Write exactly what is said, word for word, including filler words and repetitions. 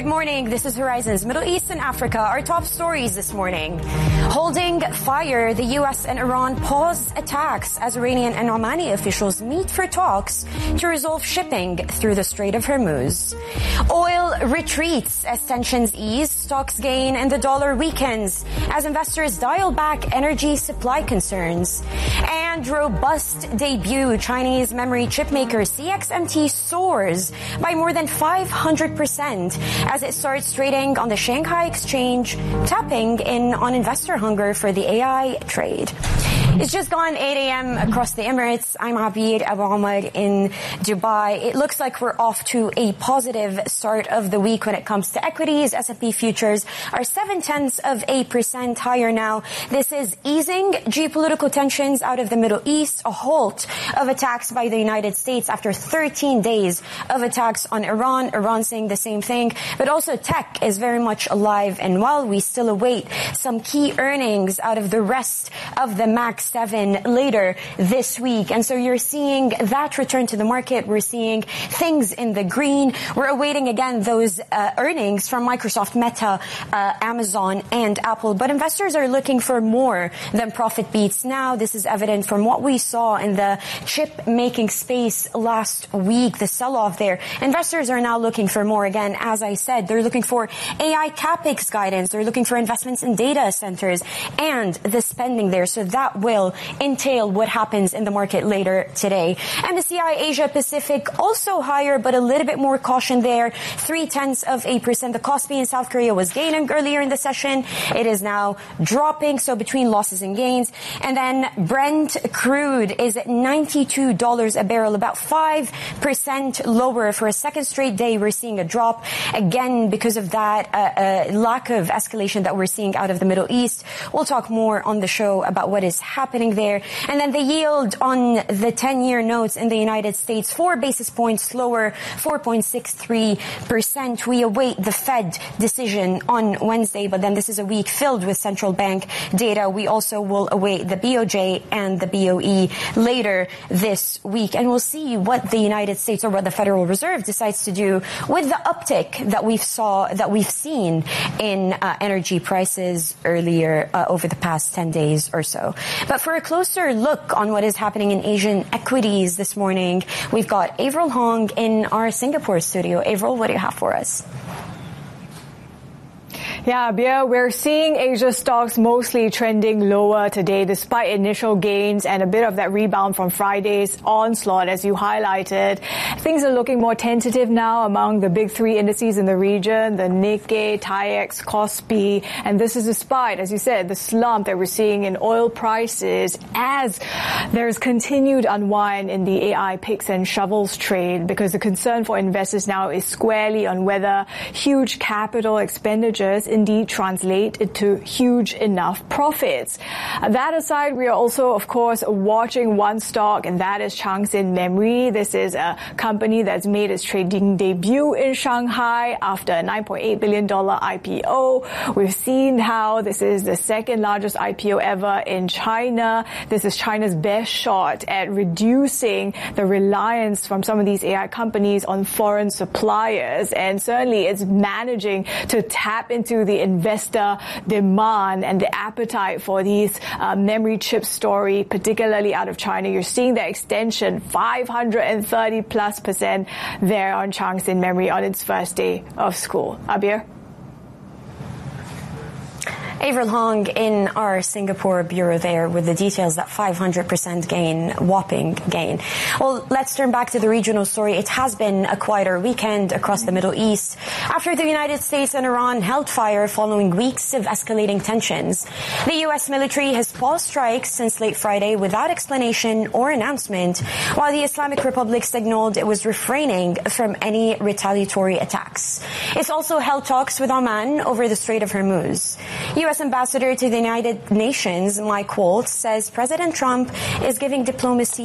Good morning. This is Horizons Middle East and Africa. Our top stories this morning. Holding fire, the U S and Iran pause attacks as Iranian and Omani officials meet for talks to resolve shipping through the Strait of Hormuz. Oil retreats as tensions ease, stocks gain, and the dollar weakens as investors dial back energy supply concerns. And robust debut, Chinese memory chipmaker C X M T soars by more than five hundred percent as it starts trading on the Shanghai Exchange, tapping in on investor hunger for the A I trade. It's just gone eight a.m. across the Emirates. I'm Abir Abu Omar in Dubai. It looks like we're off to a positive start of the week when it comes to equities. S and P futures are seven tenths of a percent higher now. This is easing geopolitical tensions out of the Middle East, a halt of attacks by the United States after thirteen days of attacks on Iran. Iran saying the same thing, but also tech is very much alive and well. We still await some key earnings out of the rest of the Max seven later this week. And so you're seeing that return to the market. We're seeing things in the green. We're awaiting again those uh, earnings from Microsoft, Meta, uh, Amazon, and Apple. But investors are looking for more than profit beats now. This is evident from what we saw in the chip making space last week, the sell-off there. Investors are now looking for more. Again, as I said, they're looking for A I CapEx guidance. They're looking for investments in data centers and the spending there. So that will entail what happens in the market later today. M S C I Asia Pacific also higher, but a little bit more caution there. Three tenths of a percent. The Kospi in South Korea was gaining earlier in the session. It is now dropping, so between losses and gains. And then Brent crude is at ninety-two dollars a barrel, about five percent lower for a second straight day. We're seeing a drop again because of that uh, uh, lack of escalation that we're seeing out of the Middle East. We'll talk more on the show about what is happening there. And then the yield on the ten-year notes in the United States, four basis points lower, four point six three percent. We await the Fed decision on Wednesday, but then this is a week filled with central bank data. We also will await the B O J and the B O E later this week. And we'll see what the United States or what the Federal Reserve decides to do with the uptick that we've saw, that we've seen in uh, energy prices earlier uh, over the past ten days or so. But for a closer look on what is happening in Asian equities this morning, we've got Avril Hong in our Singapore studio. Avril, what do you have for us? Yeah, Bia, we're seeing Asia stocks mostly trending lower today despite initial gains and a bit of that rebound from Friday's onslaught, as you highlighted. Things are looking more tentative now among the big three indices in the region, the Nikkei, TAIEX, Kospi, and this is despite, as you said, the slump that we're seeing in oil prices as there's continued unwind in the A I picks and shovels trade, because the concern for investors now is squarely on whether huge capital expenditures indeed translate into huge enough profits. That aside, we are also, of course, watching one stock, and that is Changxin Memory. This is a company that's made its trading debut in Shanghai after a nine point eight billion dollars I P O. We've seen how this is the second largest I P O ever in China. This is China's best shot at reducing the reliance from some of these A I companies on foreign suppliers, and certainly it's managing to tap into the investor demand and the appetite for these uh, memory chip story, particularly out of China. You're seeing the extension five hundred thirty plus percent there on Changxin Memory on its first day of school. Abir? Avril Hong in our Singapore bureau there with the details, that five hundred percent gain, whopping gain. Well, let's turn back to the regional story. It has been a quieter weekend across the Middle East after the United States and Iran held fire following weeks of escalating tensions. The U S military has paused strikes since late Friday without explanation or announcement, while the Islamic Republic signaled it was refraining from any retaliatory attacks. It's also held talks with Oman over the Strait of Hormuz. U S Ambassador to the United Nations, Mike Waltz, says President Trump is giving diplomacy